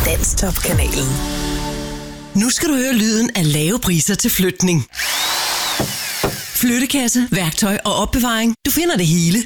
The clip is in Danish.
Danstop-kanalen. Nu skal du høre lyden af lave priser til flytning. Flyttekasse, værktøj og opbevaring. Du finder det hele